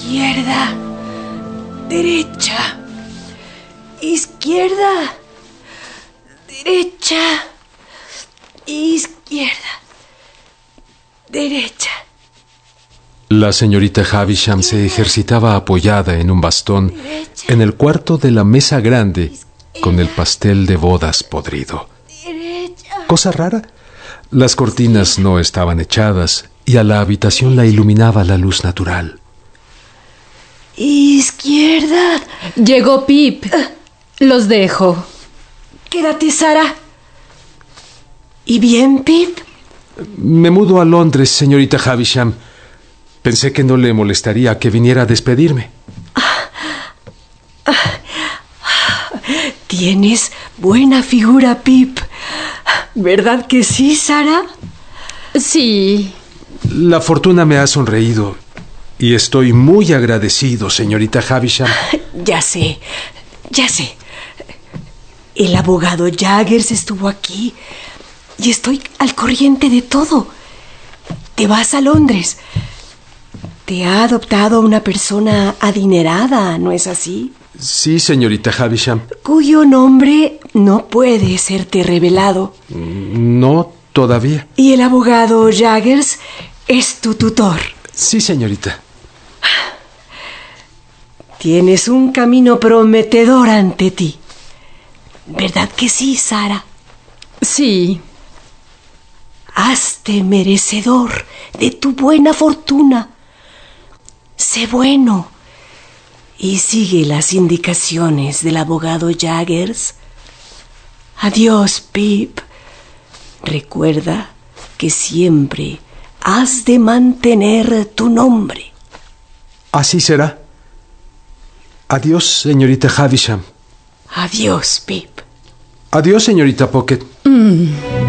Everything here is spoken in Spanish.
Izquierda, derecha, izquierda, derecha, izquierda, derecha. La señorita Havisham se ejercitaba apoyada en un bastón en el cuarto de la mesa grande con el pastel de bodas podrido. Cosa rara, las cortinas no estaban echadas y a la habitación la iluminaba la luz natural. Izquierda. Llegó Pip. Los dejo. Quédate, Sara. ¿Y bien, Pip? Me mudo a Londres, señorita Havisham. Pensé que no le molestaría que viniera a despedirme. Tienes buena figura, Pip. ¿Verdad que sí, Sara? Sí. La fortuna me ha sonreído y estoy muy agradecido, señorita Havisham. Ya sé. El abogado Jaggers estuvo aquí y estoy al corriente de todo. Te vas a Londres. Te ha adoptado una persona adinerada, ¿no es así? Sí, señorita Havisham. Cuyo nombre no puede serte revelado. No, todavía. Y el abogado Jaggers es tu tutor. Sí, señorita. Tienes un camino prometedor ante ti. ¿Verdad que sí, Sara? Sí. Hazte merecedor de tu buena fortuna. Sé bueno y sigue las indicaciones del abogado Jaggers. Adiós, Pip. Recuerda que siempre has de mantener tu nombre. Así será. Adiós, señorita Havisham. Adiós, Pip. Adiós, señorita Pocket.